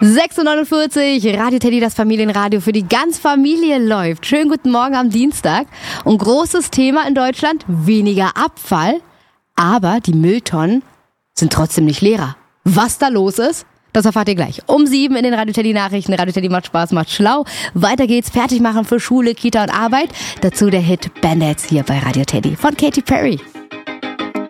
6:49 Radio Teddy, das Familienradio für die ganze Familie läuft. Schönen guten Morgen am Dienstag. Und großes Thema in Deutschland, weniger Abfall, aber die Mülltonnen sind trotzdem nicht leerer. Was da los ist, das erfahrt ihr gleich. Um 7 in den Radio Teddy Nachrichten. Radio Teddy macht Spaß, macht schlau. Weiter geht's, fertig machen für Schule, Kita und Arbeit. Dazu der Hit Bandits hier bei Radio Teddy von Katy Perry.